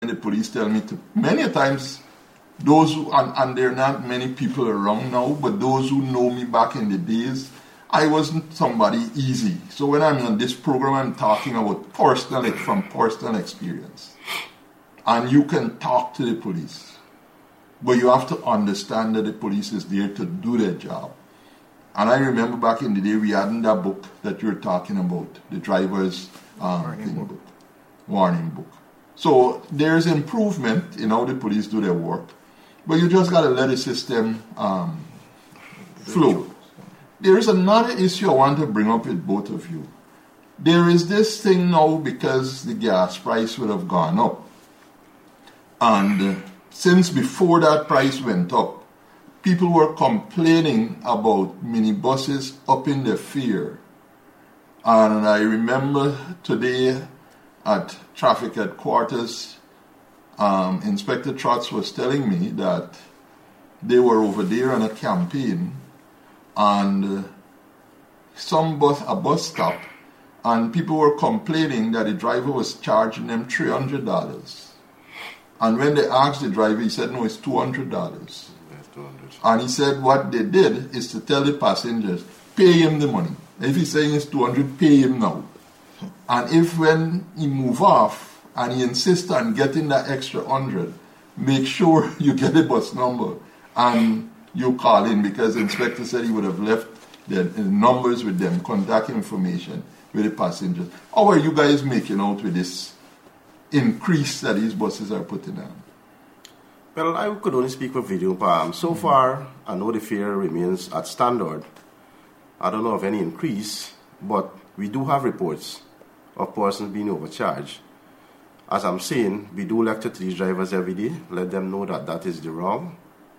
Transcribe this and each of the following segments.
the police tell me to, many times, those who, and there are not many people around now, but those who know me back in the days, I wasn't somebody easy. So when I'm on this program, I'm talking about from personal experience. And you can talk to the police, but you have to understand that the police is there to do their job. And I remember back in the day, we had in that book that you're talking about, the driver's warning book. So there's improvement in how the police do their work, but you just got to let the system flow. There is another issue I want to bring up with both of you. There is this thing now because the gas price would have gone up. And since before that price went up, people were complaining about minibuses upping their fare. And I remember today at traffic headquarters, Inspector Trotz was telling me that they were over there on a campaign and a bus stop, and people were complaining that the driver was charging them $300. And when they asked the driver, he said, no, it's $200. Yes, $200. And he said what they did is to tell the passengers, pay him the money. If he's saying it's $200, pay him now. And if when he move off and he insists on getting that extra $100, make sure you get the bus number and you call in, because the inspector said he would have left the numbers with them, contact information with the passengers. How are you guys making out with this increase that these buses are putting on? Well, I could only speak for Video Palm. So far, I know the fare remains at standard. I don't know of any increase, but we do have reports of persons being overcharged. As I'm saying, we do lecture to these drivers every day, let them know that that is the wrong.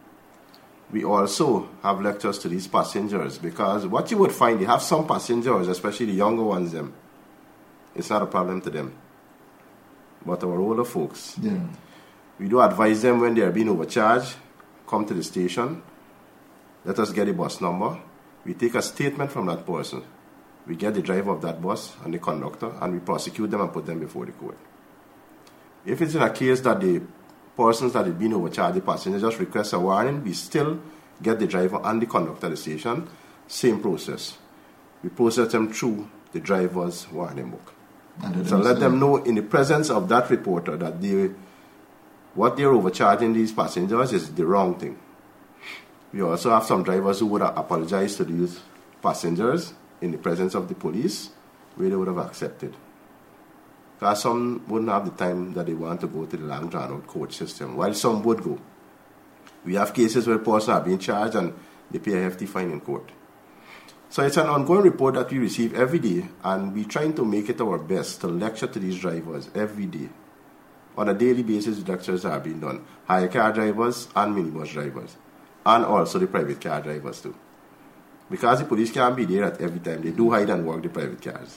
We also have lectures to these passengers, because what you would find, you have some passengers, especially the younger ones, it's not a problem to them. But our older folks, we do advise them when they are being overcharged, come to the station, let us get the bus number. We take a statement from that person. We get the driver of that bus and the conductor, and we prosecute them and put them before the court. If it's in a case that the persons that have been overcharged, the passenger just requests a warning, we still get the driver and the conductor at the station, same process. We process them through the driver's warning book. So let them know in the presence of that reporter that what they're overcharging these passengers is the wrong thing. We also have some drivers who would have apologized to these passengers in the presence of the police, where they would have accepted. Because some wouldn't have the time that they want to go to the long drawn out court system, while some would go. We have cases where persons are being charged and they pay a hefty fine in court. So it's an ongoing report that we receive every day, and we're trying to make it our best to lecture to these drivers every day. On a daily basis, lectures are being done. Hire car drivers and minibus drivers, and also the private car drivers too. Because the police can't be there at every time, they do hide and work the private cars.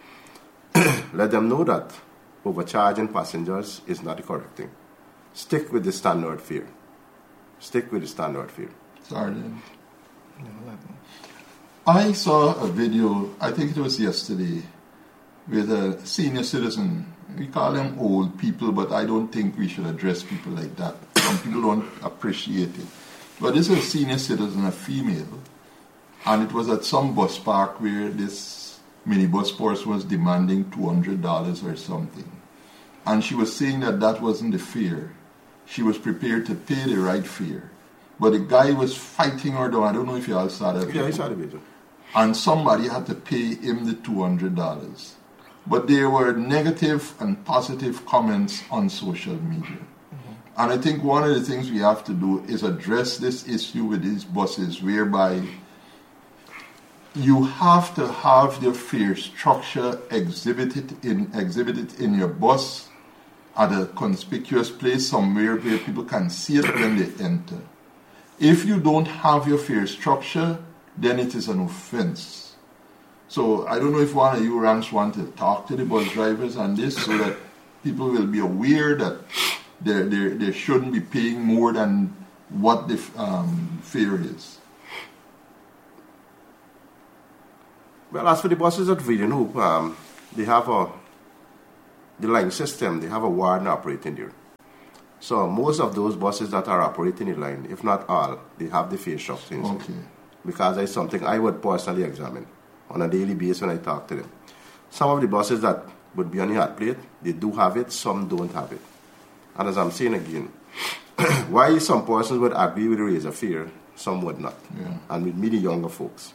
Let them know that overcharging passengers is not the correct thing. Stick with the standard fare. Stick with the standard fare. Sergeant. I saw a video, I think it was yesterday, with a senior citizen. We call them old people, but I don't think we should address people like that. Some people don't appreciate it. But this is a senior citizen, a female, and it was at some bus park where this minibus person was demanding $200 or something. And she was saying that that wasn't the fare. She was prepared to pay the right fare. But the guy was fighting her down. I don't know if you all saw that video. Yeah, I saw the video. And somebody had to pay him the $200. But there were negative and positive comments on social media. Mm-hmm. And I think one of the things we have to do is address this issue with these buses, whereby you have to have your fare structure exhibited in your bus at a conspicuous place somewhere where people can see it when they enter. If you don't have your fare structure, then it is an offense. So I don't know if one of you ranks want to talk to the bus drivers on this, so that people will be aware that they shouldn't be paying more than what the fare is. Well, as for the buses at Vreden Hoop, they have the line system. They have a warden operating there. So most of those buses that are operating the line, if not all, they have the face shock sensor. Okay. Because that's something I would personally examine on a daily basis when I talk to them. Some of the buses that would be on the hot plate, they do have it, some don't have it. And as I'm saying again, why some persons would agree with the raise of fare, some would not. Yeah. And with me, the younger folks.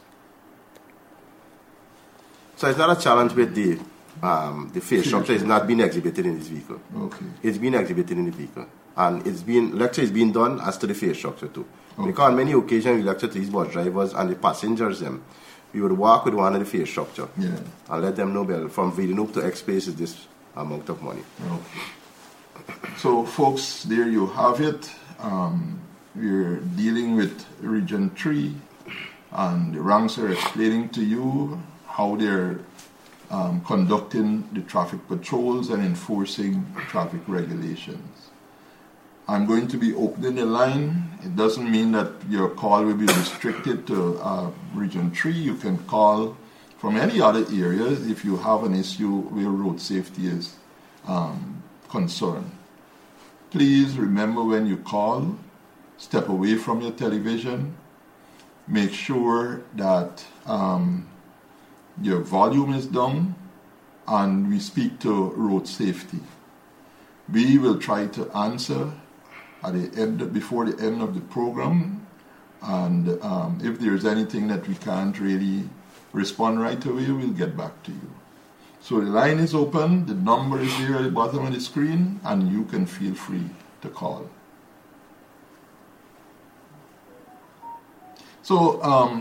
So it's not a challenge with the face structure is not being exhibited in this vehicle. Okay. It's being exhibited in the vehicle. And lecture is being done as to the face structure too. Okay. Because on many occasions we lecture to these bus drivers and the passengers we would walk with one of the face structure. Yeah. And let them know, well, from Villanova to X Place is this amount of money. Okay. So folks, there you have it. We're dealing with Region 3 and the ranks are explaining to you how they're conducting the traffic patrols and enforcing traffic regulations. I'm going to be opening the line. It doesn't mean that your call will be restricted to Region 3. You can call from any other area if you have an issue where road safety is concerned. Please remember when you call, step away from your television. Make sure that your volume is down and we speak to road safety. We will try to answer at the end, before the end of the program, and if there's anything that we can't really respond right away, we'll get back to you. So the line is open, the number is there at the bottom of the screen, and you can feel free to call. So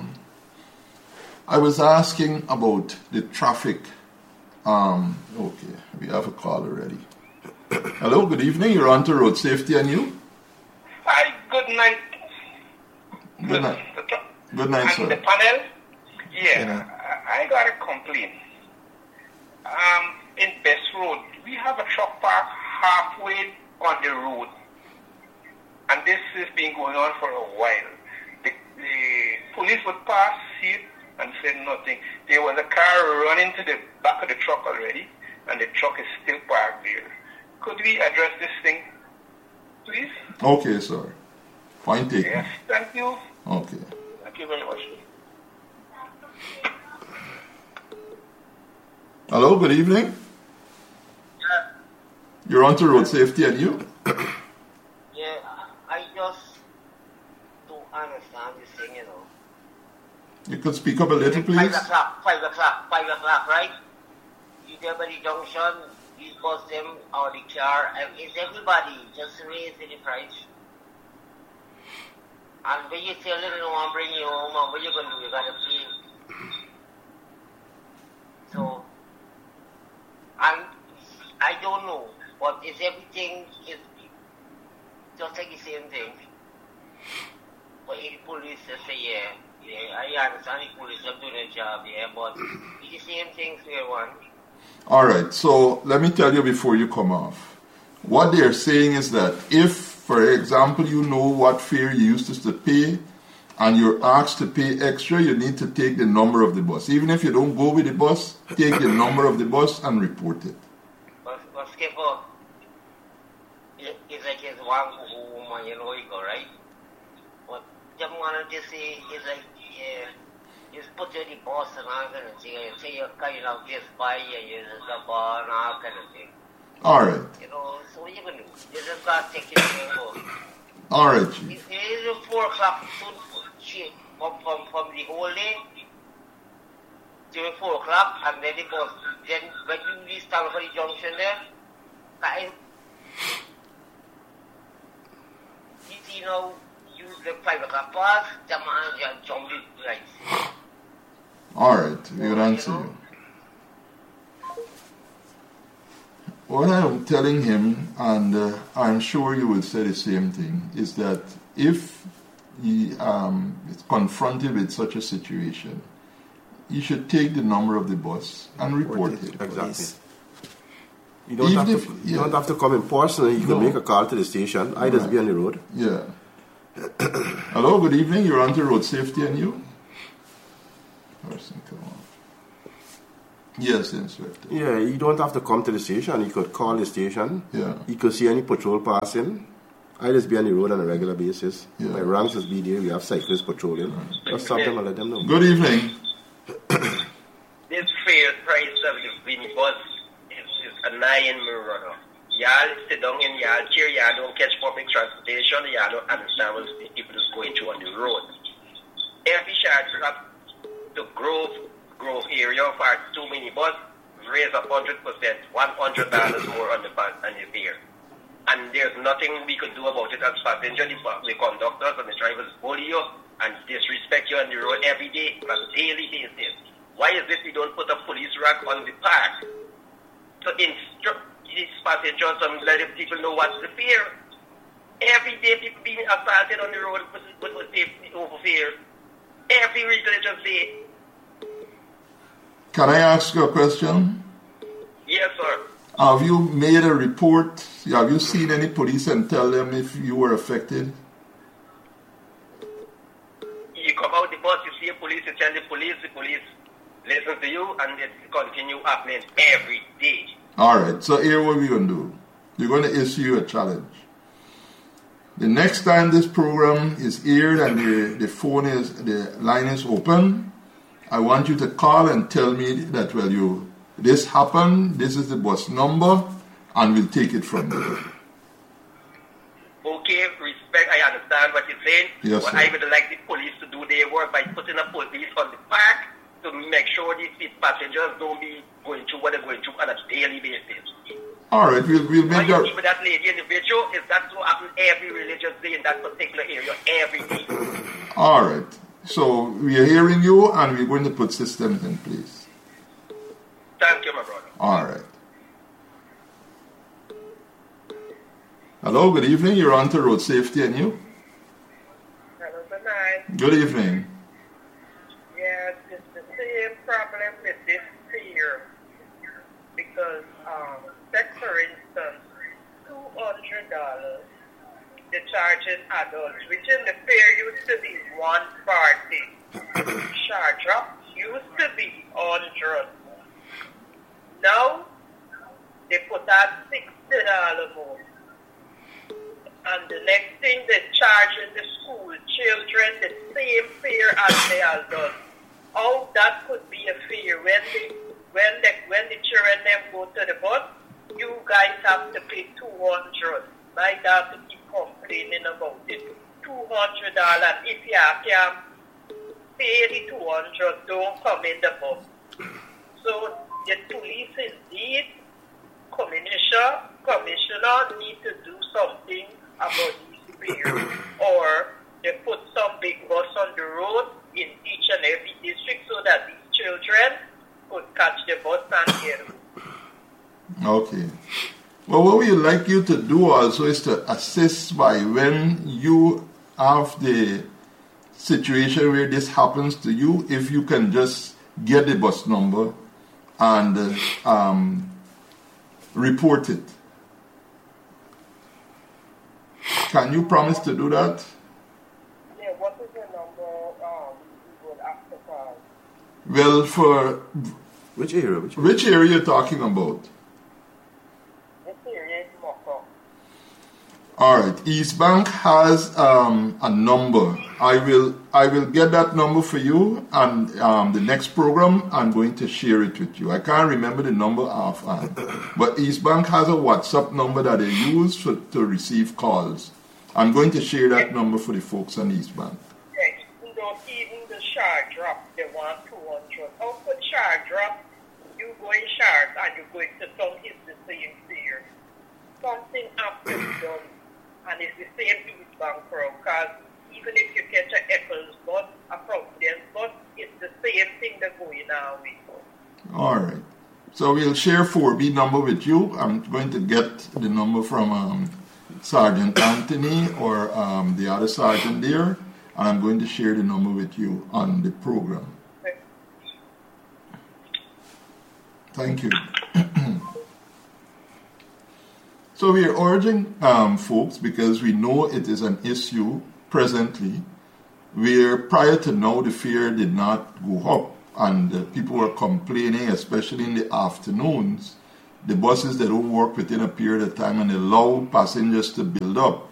I was asking about the traffic. Okay, we have a call already. Hello, good evening. You're on to Road Safety and You. Hi, good night. Good night. Good night, sir. The panel? Yeah, I got a complaint. In Best Road, we have a truck park halfway on the road. And this has been going on for a while. The police would pass, see it, and said nothing. There was a car running to the back of the truck already, and the truck is still parked there. Could we address this thing, please? Okay, sir. Point taken. Yes, thank you. Okay. Thank you very much. Hello, good evening. Yeah. You're on to Road Safety and You. Yeah, I just don't understand this thing, you know. You could speak up a little, please. 5 o'clock, right? You get by the junction, you bus them or the car, and it's everybody just raising the price. And when you tell them they want to bring you home, and what you going to do? You got to pay. So, and I don't know, but is everything is just like the same thing? But the police say, yeah, I understand the police are doing their job, yeah, but it's the same thing for everyone. All right, so let me tell you before you come off. What they're saying is that if, for example, you know what fare you used to pay and you're asked to pay extra, you need to take the number of the bus. Even if you don't go with the bus, take the number of the bus and report it. But Skipper, it's like it's one woman, you know, you go, right? But the one to say is like, just put you in the bus and all kind of thing, and say you're kind of just by you use the bar and all kind of thing. All right. You know, so what you going to do? You just got to take it to go. All right, Chief. It is 4 o'clock soon, from the whole day till 4 o'clock, and then the bus. Then when you stand for the junction there, you see now, you the 5 o'clock pass, the man just jump it right. All right, we will answer you. What I'm telling him, and I'm sure you will say the same thing, is that if he is confronted with such a situation, he should take the number of the bus and report it. Exactly. You don't have to come in person. You can make a call to the station. I just be on the road. Yeah. Hello, good evening. You're on to Road Safety and You. Person, come on. Yes, Inspector. Yeah, you don't have to come to the station. You could call the station. Yeah. You could see any patrol passing. I just be on the road on a regular basis. Yeah. My ranks is be there. We have cyclists patrolling. Just stop them and let them know. Good evening. This fair price of the minibus is annoying me, brother. Y'all sit down in y'all chair, y'all don't catch public transportation, y'all don't understand what the people is going through on the road. Every charge drop to Grove area for 2 minibus, raise up 100%, $100 more on the fare. And there's nothing we could do about it as passengers. The conductors and the drivers bully you and disrespect you on the road every day on a daily basis. Why is it we don't put a police rack on the park to instruct these passengers and let people know what's the fare? Every day people being assaulted on the road with safety over fare. Every religious day. Can I ask you a question? Yes, sir. Have you made a report? Have you seen any police and tell them if you were affected? You come out the bus, you see a police, you tell the police listen to you, and it continue happening every day. All right, so here what we're going to do. We're going to issue you a challenge. The next time this program is aired and the line is open, I want you to call and tell me that, this happened, this is the bus number, and we'll take it from there. Okay, respect, I understand what you're saying. Yes, but sir. I would like the police to do their work by putting a police on the park to make sure these passengers don't be going through what they're going through on a daily basis. All right, we'll What make you that. see with that lady in the video is that's what happens every religious day in that particular area, every day. All right, so we are hearing you, and we're going to put systems in place. Thank you, my brother. All right. Hello, good evening. You're on to Road Safety and you. Hello, good night. Good evening. Yes, it's the same problem with this fear. Because, take for instance, $200, the charging adults, which in the fare used to be $140. Charge up used to be $100. Now, they put out $60 more. And the next thing, they're charging the school children the same fare as the adults. How that could be a fear when the children them go to the bus, you guys have to pay $200. My daughter keep complaining about it. $200. If you can pay the $200, don't come in the bus. So the police indeed, commissioner need to do something about these fares, or they put some big bus on the road in each and every district so that these children could catch the bus and get home. Okay. Well, what we would like you to do also is to assist by when you have the situation where this happens to you, if you can just get the bus number and report it. Can you promise to do that? Yeah, what is the number we would have to call? Well, for Which area? which area you're talking about? This area is Moko. All right, East Bank has a number. I will get that number for you, and the next program I'm going to share it with you. I can't remember the number offhand, but East Bank has a WhatsApp number that they use to receive calls. I'm going to share that number for the folks on East Bank. Yes, even the charge drop, they want 200. How could charge drop? You go in charge and you go into some is the same fare. Something has to be done. And it's the same East Bank crowd, because even if you catch an Eccles bus, a Providence bus, it's the same thing that's going on with. All right. So we'll share 4B number with you. I'm going to get the number from Sergeant Anthony or the other sergeant there, and I'm going to share the number with you on the program. Thank you. So we are urging folks, because we know it is an issue presently, where prior to now the fare did not go up, and people were complaining, especially in the afternoons, the buses that don't work within a period of time and allow passengers to build up.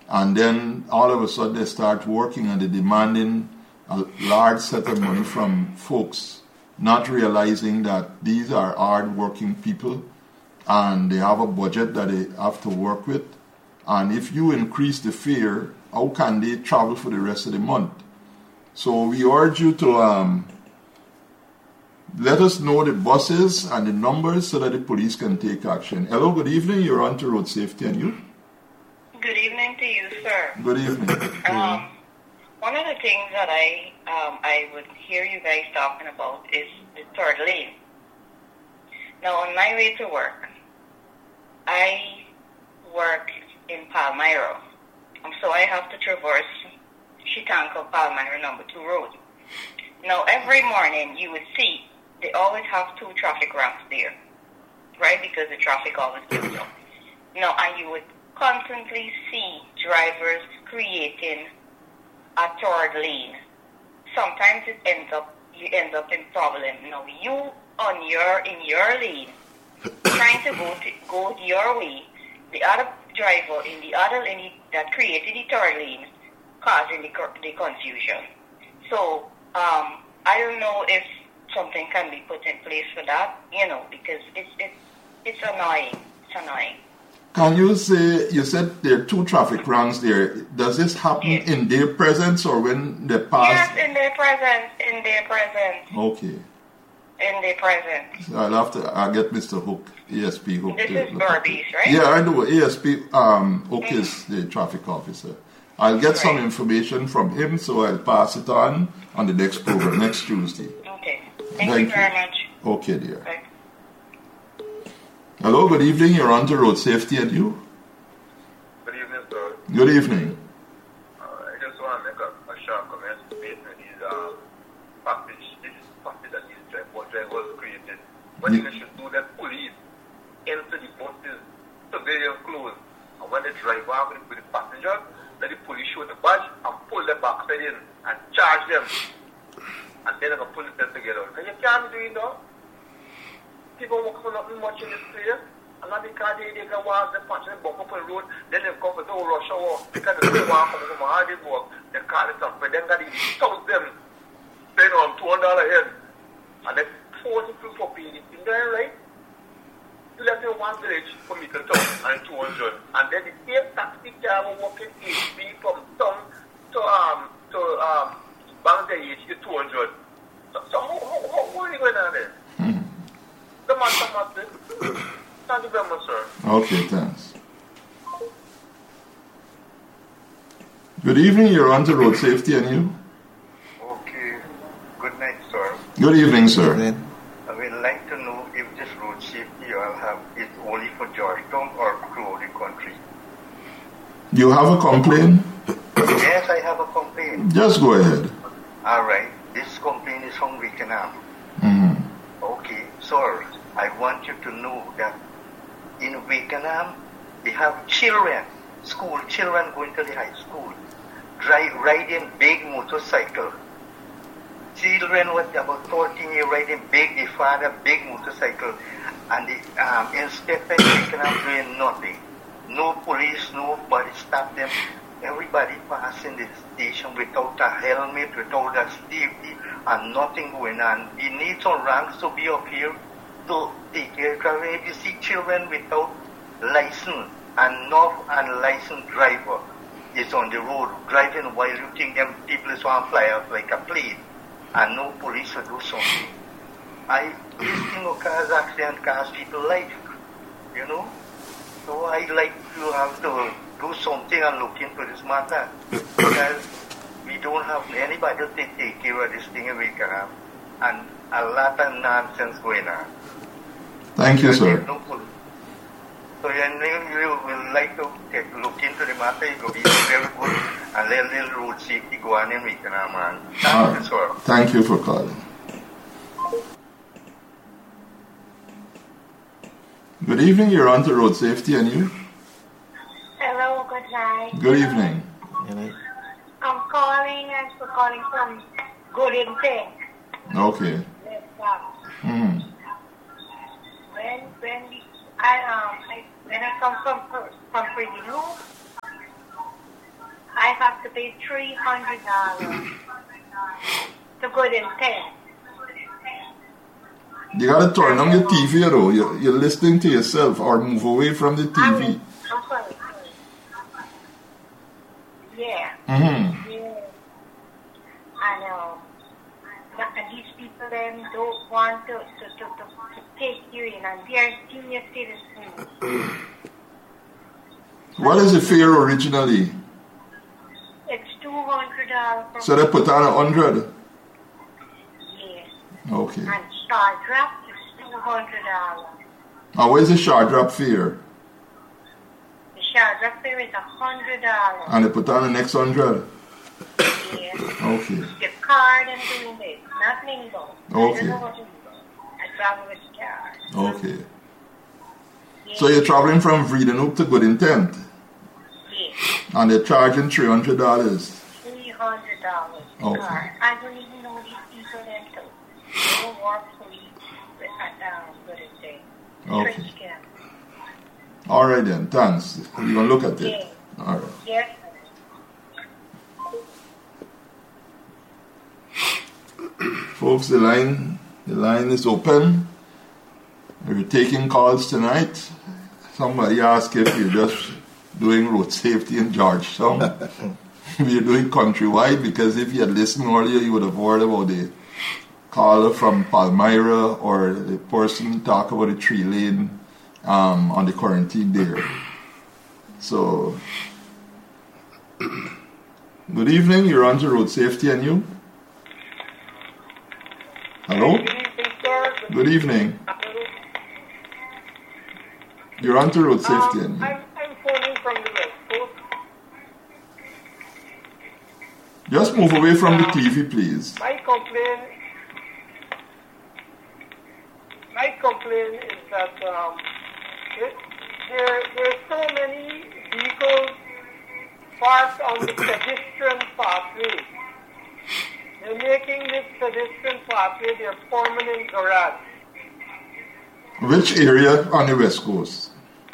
and then all of a sudden they start working and they're demanding a large set of money from folks, not realizing that these are hard-working people and they have a budget that they have to work with. And if you increase the fare, how can they travel for the rest of the month? So we urge you to let us know the buses and the numbers so that the police can take action. Hello, good evening. You're on to Road Safety and You. Good evening to you, sir. Good evening. One of the things that I would hear you guys talking about is the third lane. Now, on my way to work, I work in Palmyra, so I have to traverse Chitanco Palmyra number 2 road. Now, every morning you would see they always have 2 traffic ramps there, right? Because the traffic always builds up. Now, and you would constantly see drivers creating a third lane. Sometimes you end up in problem. Now, you in your lane, trying to go your way, the other driver in the other lane that created the third lane causing the confusion. So I don't know if something can be put in place for that, because it's annoying. It's annoying. Can you say, you said there are 2 traffic ranks there. Does this happen in their presence or when they pass? Yes, in their presence. Okay. In their presence. So I'll get Mr. Hook, ASP Hook. This is Burbies, right? Yeah, I know. ASP Hook is the traffic officer. I'll get some information from him, so I'll pass it on the next program, next Tuesday. Okay. Thank you very much. Okay, dear. Bye. Hello, good evening. You're on to Road Safety and You. Good evening, sir. Good evening. I just want to make a short comment based on these package that these drivers created. What they should do, that police enter the buses so they are closed. And when the driver with the passengers, let the police show the badge and pull them backside in and charge them. And then they're going to pull them together. And you can't do it now. People work for nothing much in this place. And not because they can walk the punch and bump up on the road, then they come for the rush hour. Because they don't want to come from hard work, they call it up. But then they toss them, paying on $200 a head. And they force people for paying it. Isn't that right? You left in one village for me to town and 200. And then the same taxi driver working HB from town to Bangladesh to 200. So how are you going on there? Thank you very much, sir. Okay, thanks. Good evening, you're on to Road Safety and You. Okay, good night, sir. Good evening, sir. I would like to know if this road safety you all have is only for Georgetown or throughout the country. You have a complaint? Yes, I have a complaint. Just go ahead. All right, this complaint is from Wickenham. Okay, sir, I want you to know that in Wickenham, they have children, school children going to the high school, riding big motorcycle. Children with about 14 years riding big, the father big motorcycle, and the inspector in Wickenham doing nothing. No police, nobody stop them. Everybody passing the station without a helmet, without a safety, and nothing going on. We need some ranks to be up here to take care of it. If you see children without license and not unlicensed driver is on the road driving while you think them people is want to fly out like a plane and no police will do something. This thing of cars accident cost people life, So I like you have to do something and look into this matter because we don't have anybody to take care of this thing in Wickenham and a lot of nonsense going on. Thank you, sir. So you will like to look into the matter, it will be very good and let little road safety go on in Wickenham, man. Thank you, sir. Thank you for calling. Good evening, you're on to Road Safety and You. Hello, good night. Good evening. I'm calling from Goodington. Okay. When I come from Pretty Loop, have to pay $300 to go in 10. You gotta turn on your TV though. You're listening to yourself or move away from the TV. I'm sorry. Yeah. Mm-hmm. Yeah. And these people then don't want to take you in, and they are senior citizens. What is the fare originally? It's $200. So they put on 100? Yes. Okay. And star drop is $200. Now where's the shard drop fare? The shard drop fare is $100. And they put on the next 100? Yes. Okay. The card and doing this, not Mingo. Okay. I don't know what to do. I travel with the card. Okay. Yes. So you're traveling from Vredenhoek to Good Intent? Yes. And they're charging $300? $300. Okay. Card. I don't even know these people then too. They don't work for me at Good Intent. Okay. All right then, thanks. We're going to look at it. Yes. All right. Yes. Folks, the line is open. We're taking calls tonight. Somebody asked if you're just doing road safety in Georgetown. We're doing countrywide, because if you had listened earlier, you would have heard about the caller from Palmyra or the person talk about the 3-lane on the quarantine there. So, good evening. You're on to road safety, and you? Hello? Good evening, sir. Good evening. You're on to road safety. I'm phoning from the West Coast. Just move away from the TV, please. My complaint is that there are so many vehicles parked on the pedestrian pathway. They're making this pedestrian pathway their permanent garage. Which area on the West Coast?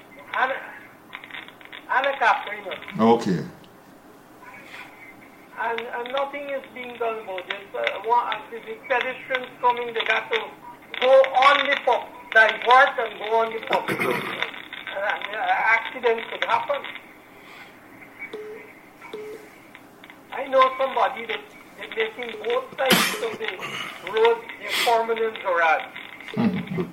Anacapri. Okay. And nothing is being done about this. The pedestrians coming, they got to go on the divert and go on the public road. Accidents could happen. I know somebody that's making both sides of the road their permanent garage. Mm-hmm.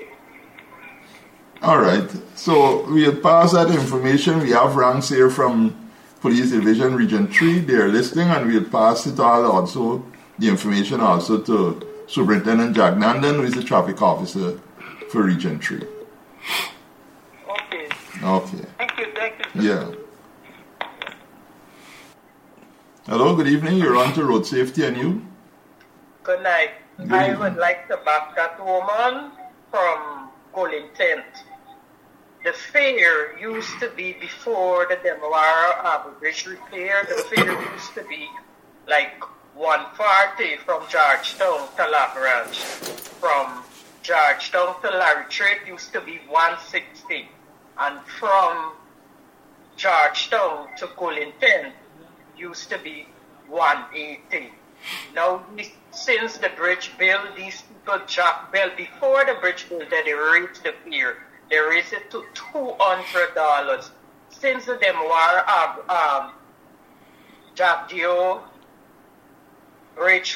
All right. So we'll pass that information. We have ranks here from Police Division Region 3. They're listening, and we'll pass it all also, the information also to Superintendent Jack Nandan, who is the traffic officer for Region 3. Okay. Okay. Thank you. Yeah. Hello, good evening. You're on to road safety, and you? Good night. Good I evening. would like to back that woman from Good Intent. The fare used to be before the Demerara Bridge repair. The fare used to be like $140 from Georgetown to La Grange. From Georgetown to Larry used to be $160, and from Georgetown to Colinton used to be $180. Now, since the bridge built, these people before the bridge built, they raised the fare. They raised it to $200. Since the Demoir Jack Dio Bridge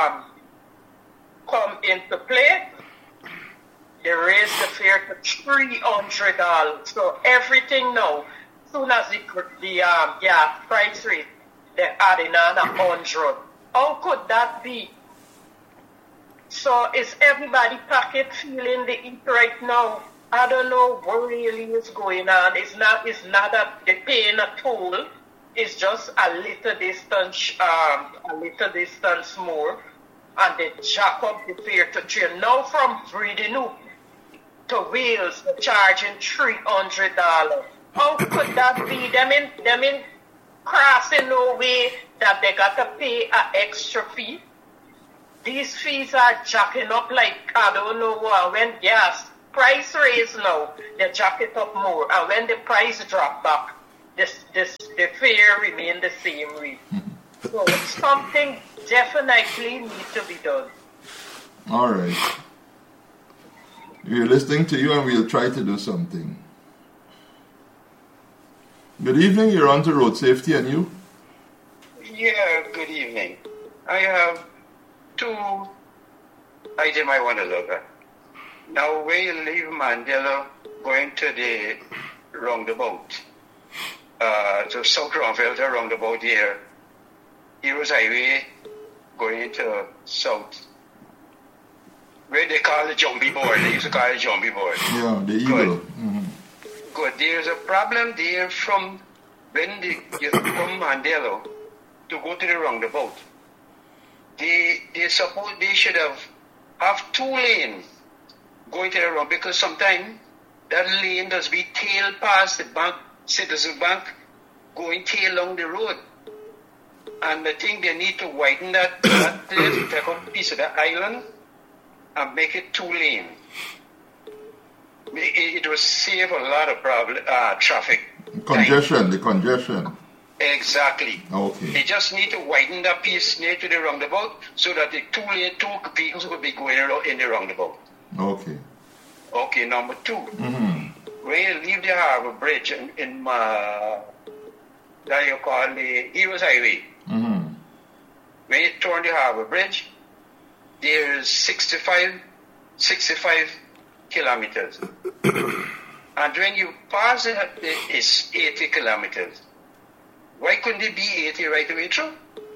come into play, they raised the fare to $300. So everything now, soon as the gas price rate, they're adding on $100. How could that be? So is everybody pocket feeling the heat right now? I don't know what really is going on. It's not that they're paying a toll. It's just a little distance more, and they jack up the fare to train. Now from Vredenhoek to Wales, they're charging $300. How could that be? Them in crossing no way that they got to pay an extra fee. These fees are jacking up like I don't know what. When gas price raise now, they jack it up more, and when the price drop back, this the fare remain the same rate. So something definitely needs to be done. All right. We're listening to you and we'll try to do something. Good evening, you're on to Road Safety, and you? Yeah, good evening. I have 2 items I want to look at. Now, where you leave Mandela going to the roundabout, to South Ronville, the roundabout here, Heroes Highway going to South, where they call the jumpy board. They used to call it jumpy board. Yeah, the Eagle. Good. There's a problem there from when you from Mandela to go to the roundabout. They should have 2 lanes going to the round, because sometimes that lane does be tail past the bank, Citizen Bank, going tail along the road. And I think they need to widen that place, take up a piece of the island and make it 2 lanes. It will save a lot of traffic. Congestion, the congestion. Exactly. Okay. They just need to widen that piece near to the roundabout so that the 2 vehicles will be going around in the roundabout. Okay. Okay, number 2. When you leave the Harbour Bridge in that you call the Heroes Highway, when you turn the Harbour Bridge, there is 65 kilometers. And when you pass it, it's 80 kilometers. Why couldn't it be 80 right away through?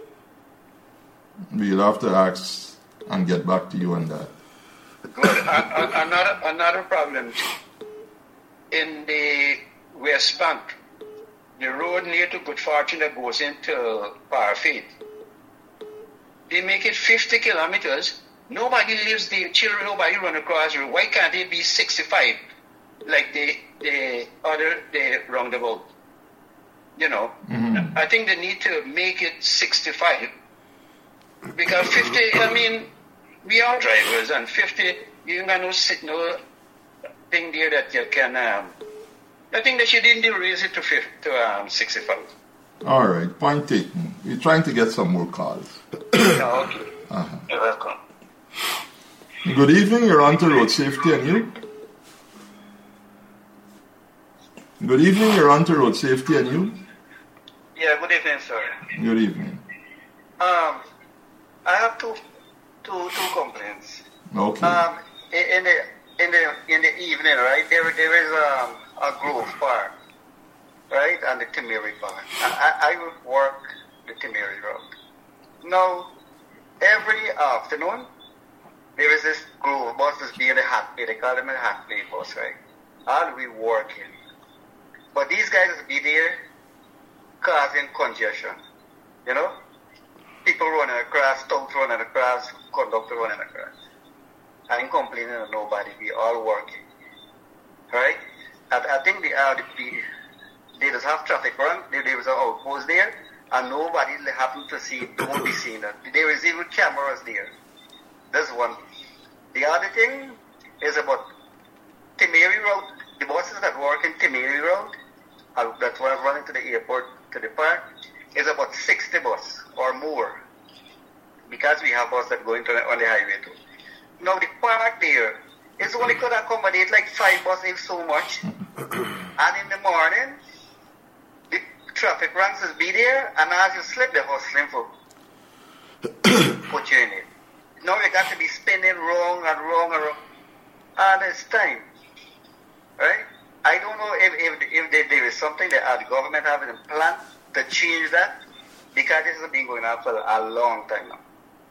We'll have to ask and get back to you on that. Good. Another problem. In the West Bank, the road near to Good Fortune that goes into Parfait, they make it 50 kilometers. Nobody lives there. Children, nobody run across the road. Why can't it be 65 like the roundabout? You know, I think they need to make it 65. Because 50, I mean, we are drivers, and 50, you ain't got no thing there that you can, I think they should raise it to 65. All right, point taken. We're trying to get some more calls. Okay. You're welcome. Good evening, you're on to Road Safety, and you? Good evening, you're on to Road Safety, and you? Yeah, good evening, sir. Good evening. I have two complaints. Okay. In the evening, right? There is a Grove Park, right, and the Timeri Park. I would work the Timeri route. Now, every afternoon, there is this Grove bus that's being a half pay. They call them a half pay bus, right? I'll be working, but these guys will be there causing congestion. You know, people running across, stouts running across, conductor running across. I ain't complaining of nobody. We all working, right? I think they just have traffic run. There was an outpost there, and nobody happened to see. Don't be seen it. There is even cameras there. That's one. The other thing is about Timeri Road. The buses that work in Timeri Road, that's why I'm running to the airport, to the park, is about 60 buses or more. Because we have buses that go on the highway too. Now the park there is only could accommodate like 5 buses if so much. And in the morning, the traffic runs will be there, and as you slip, they're hustling for put you in it. Now you got to be spinning wrong and wrong and wrong. And it's time. Right? I don't know if there is something that the government have in plan to change that, because this has been going on for a long time now.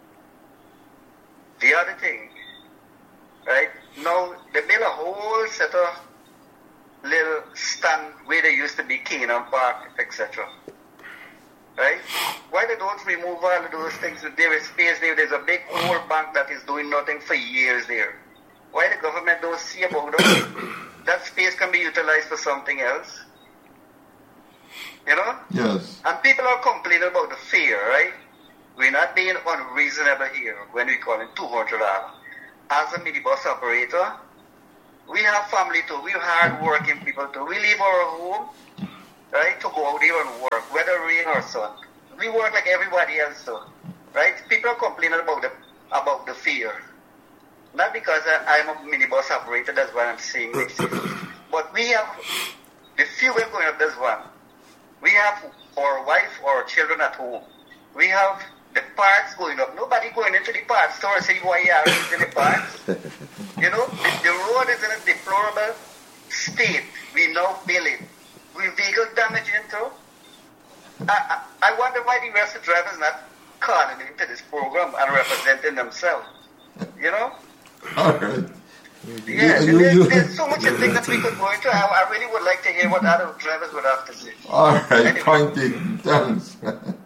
The other thing, right? Now they build a whole set of little stand where there used to be Canaan Park, etc. Right? Why they don't remove all of those things? There is space there. There's a big old bank that is doing nothing for years there. Why the government don't see about that? That space can be utilized for something else. You know? Yes. And people are complaining about the fare, right? We're not being unreasonable here when we call it $200. As a minibus operator, we have family too. We're hard-working people too. We leave our home, right, to go out there and work, whether rain or sun. We work like everybody else, so, right? People are complaining about the fare. Not because I'm a minibus operator, that's why I'm saying this. But we have the fuel going up, that's one. We have our wife or children at home. We have the parts going up. Nobody going into the parts store saying why you are into the parts. You know, the road is in a deplorable state. We now build it. We vehicle damage into. I wonder why the rest of the drivers not calling into this program and representing themselves. You know? All right. Yeah, there's so much things that we could go into. I really would like to hear what other drivers would have to say. All right, anyway. Point taken. Thanks.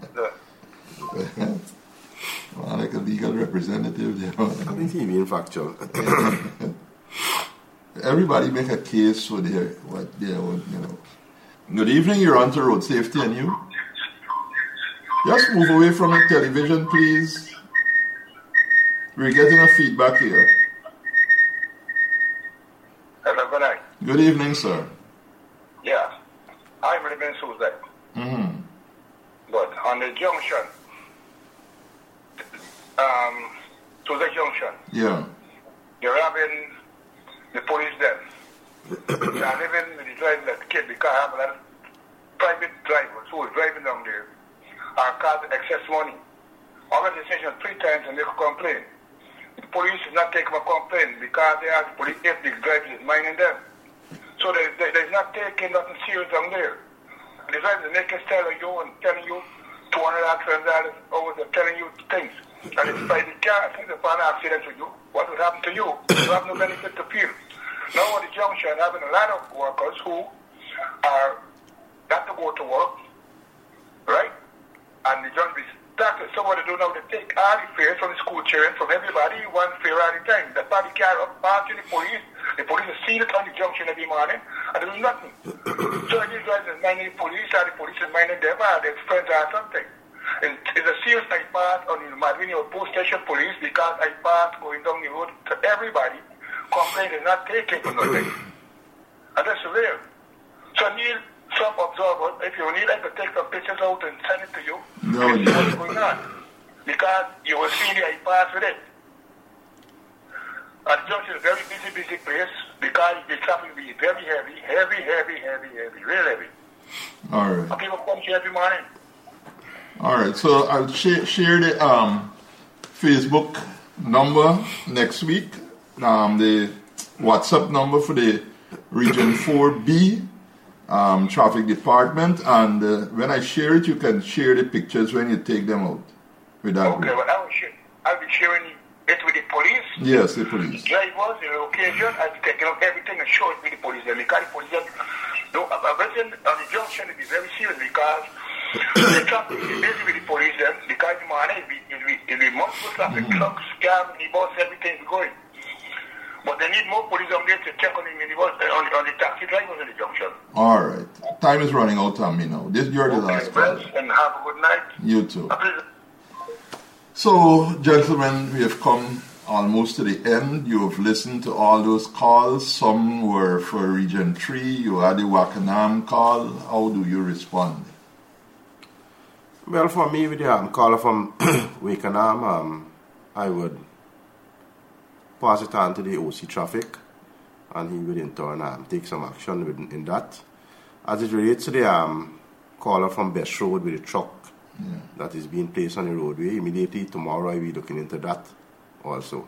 Well, like a legal representative there. I think he being factual. Everybody make a case for what they want, you know. Good evening, you're on to Road Safety and You. Just move away from the television, please. We're getting a feedback here. Hello, good night. Good evening, sir. Yeah, I'm living in Susan. Mm-hmm. But on the junction, Susan Junction, yeah, you're having the police there. I'm living with the driving that kid because I have a lot of private drivers who are driving down there and cost excess money. I went to the station 3 times and they could complain. The police is not taking a complaint because they ask the police if the driver is minding them. So they're not taking nothing serious down there. The driver is making style of you and telling you $200, $300 over there, telling you things. And if by the car, if there's an accident with you, what would happen to you? You have no benefit to feel. Now at the junction, having a lot of workers who are got to go to work, right? And they just be started. So what they do now, they take all the fares from the school children, from everybody, one fare at a time. That's why they carry up past the police. The police see it on the junction every morning, and they do nothing. So these guys are minding the police, or the police is minding them, or their friends or something. It's a serious I pass on the Madrid post station police because I pass going down the road to everybody. Complaint is not taken for nothing. And that's real. So I need some observers. If you need, I could take some pictures out and send it to you. No, see what's going on. Because you will see the I pass with it. And the junction is a very busy place because the traffic will be very heavy, real heavy. All right. And people come here every morning. All right, so I'll share the Facebook number next week, the WhatsApp number for the Region 4B Traffic Department, and when I share it, you can share the pictures when you take them out. With that okay, well, I'll be sharing it with the police. Yes, the police. The drivers, the location, I'll be taking up everything and show it with the police. Because the police, everything on the junction will be very serious because the traffic is busy with the police then, because the morning it'll be multiple traffic, trucks, cars, minibus, everything is going. But they need more police on there to check on the minibus, on the taxi drivers in the junction. All right. Time is running out on me now. You're the last one. And have a good night. You too. So, gentlemen, we have come almost to the end. You have listened to all those calls. Some were for Region 3. You had the Wakanam call. How do you respond? Well, for me, with the caller from Wakenham, I would pass it on to the OC Traffic, and he would in turn take some action in that. As it relates to the caller from Best Road with the truck that is being placed on the roadway, immediately tomorrow I will be looking into that also.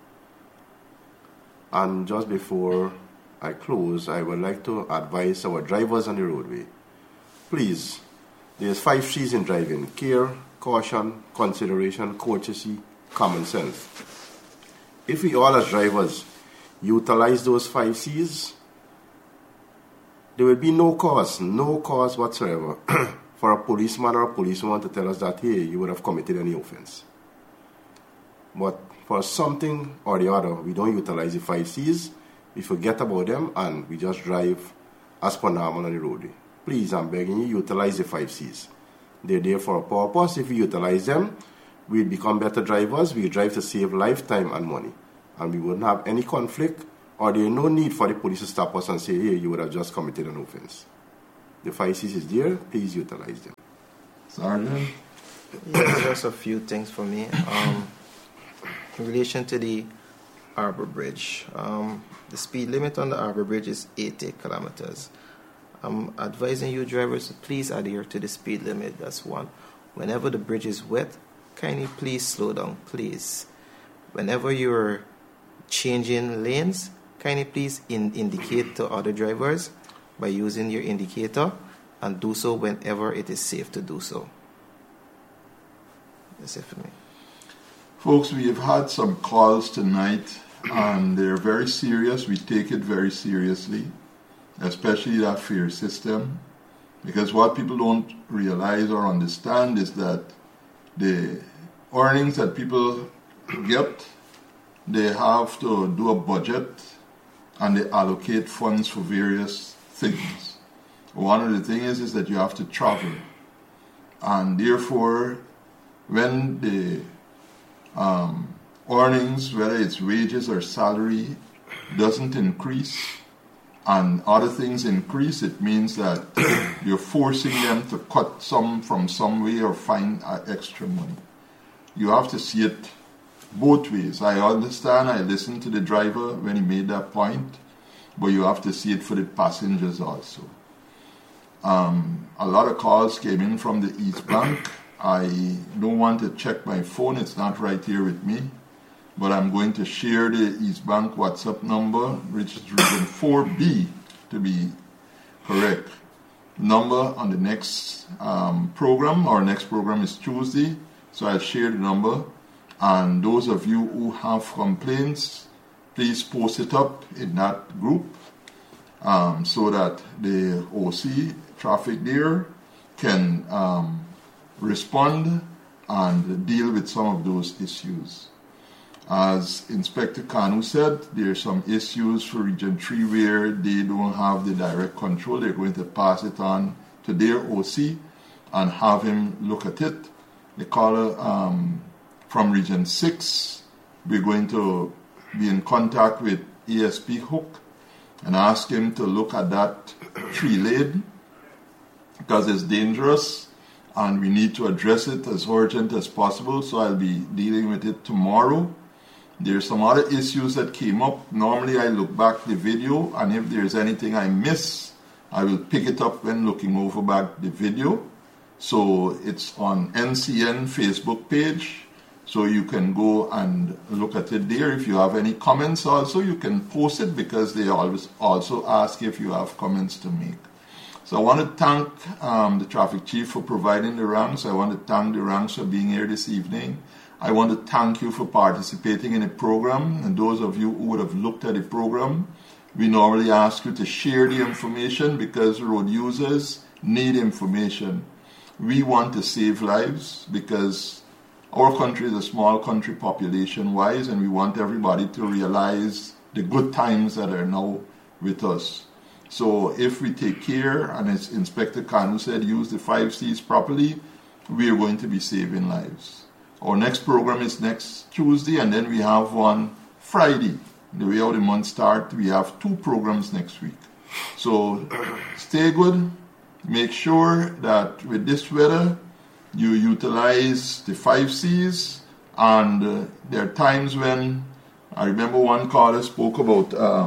And just before I close, I would like to advise our drivers on the roadway. Please, there's 5 C's in driving: care, caution, consideration, courtesy, common sense. If we all as drivers utilize those 5 C's, there will be no cause whatsoever for a policeman or a policewoman to tell us that, hey, you would have committed any offense. But for something or the other, we don't utilize the 5 C's, we forget about them, and we just drive as per normal on the roadway. Please, I'm begging you, utilize the 5 C's. They're there for a purpose. If we utilize them, we'll become better drivers. We'll drive to save lifetime and money. And we wouldn't have any conflict, or there's no need for the police to stop us and say, hey, you would have just committed an offense. The 5Cs is there, please utilize them. Sergeant? Yes, just a few things for me. In relation to the Arbor Bridge, the speed limit on the Arbor Bridge is 80 kilometers. I'm advising you drivers to please adhere to the speed limit. That's one. Whenever the bridge is wet, kindly please slow down, please. Whenever you're changing lanes, kindly please indicate to other drivers by using your indicator, and do so whenever it is safe to do so. That's it for me. Folks, we have had some calls tonight, and they're very serious. We take it very seriously, especially that fare system, because what people don't realize or understand is that the earnings that people get, they have to do a budget and they allocate funds for various things. One of the things is that you have to travel, and therefore when the earnings, whether it's wages or salary, doesn't increase and other things increase, it means that you're forcing them to cut some from some way or find extra money. You have to see it both ways. I understand, I listened to the driver when he made that point, but you have to see it for the passengers also. A lot of calls came in from the East Bank. I don't want to check my phone, it's not right here with me, but I'm going to share the East Bank WhatsApp number, which is region 4B to be correct. Number on the next program. Our next program is Tuesday, so I'll share the number. And those of you who have complaints, please post it up in that group so that the OC traffic there can respond and deal with some of those issues. As Inspector Kanu said, there are some issues for Region 3 where they don't have the direct control. They're going to pass it on to their OC and have him look at it. The caller from Region 6, we're going to be in contact with ASP Hook and ask him to look at that 3-lane because it's dangerous and we need to address it as urgent as possible. So I'll be dealing with it tomorrow. There's some other issues that came up. Normally I look back the video, and if there's anything I miss, I will pick it up when looking over back the video. So it's on NCN Facebook page, so you can go and look at it there. If you have any comments also, you can post it because they always also ask if you have comments to make. So I want to thank the traffic chief for providing the ranks. I want to thank the ranks for being here this evening. I want to thank you for participating in the program, and those of you who would have looked at the program, we normally ask you to share the information because road users need information. We want to save lives because our country is a small country population-wise, and we want everybody to realize the good times that are now with us. So if we take care, and as Inspector Kanu said, use the 5Cs properly, we are going to be saving lives. Our next program is next Tuesday, and then we have one Friday. The way how the month starts, we have 2 programs next week. So stay good. Make sure that with this weather, you utilize the 5Cs. And there are times when, I remember one caller spoke about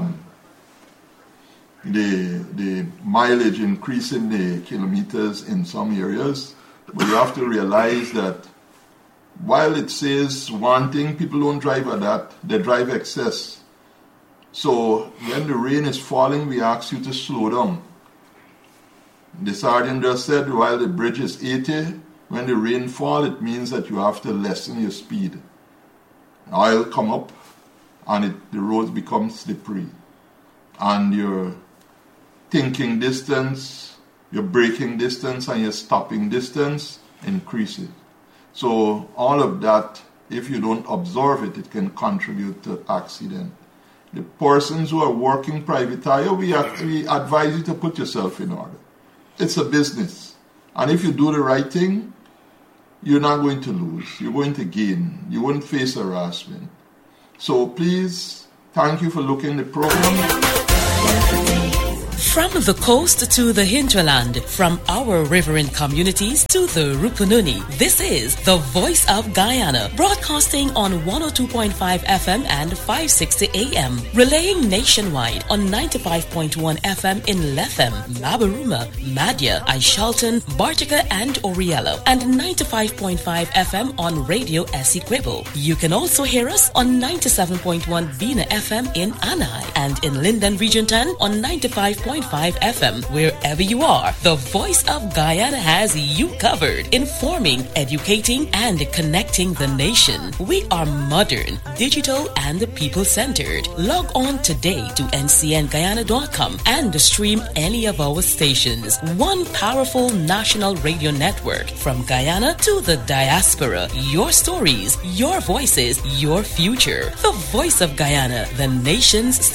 the mileage increasing the kilometers in some areas. But you have to realize that while it says one thing, people don't drive at that, they drive excess. So when the rain is falling, we ask you to slow down. The sergeant just said while the bridge is 80, when the rain falls, it means that you have to lessen your speed. Oil come up and the roads become slippery. And your thinking distance, your braking distance and your stopping distance increases. So all of that, if you don't observe it, it can contribute to accident. The persons who are working private hire, we advise you to put yourself in order. It's a business. And if you do the right thing, you're not going to lose. You're going to gain. You won't face harassment. So please, thank you for looking at the program. From the coast to the hinterland, from our riverine communities to the Rupununi, this is the Voice of Guyana, broadcasting on 102.5 FM and 560 AM, relaying nationwide on 95.1 FM in Lethem, Mabaruma, Madya, Aishalton, Bartica and Oriello, and 95.5 FM on Radio Essequibo. You can also hear us on 97.1 Bina FM in Anai and in Linden Region 10 on 95.5 FM. Wherever you are, the Voice of Guyana has you covered, informing, educating, and connecting the nation. We are modern, digital, and people-centered. Log on today to ncnguyana.com and stream any of our stations. One powerful national radio network from Guyana to the diaspora. Your stories, your voices, your future. The Voice of Guyana, the nation's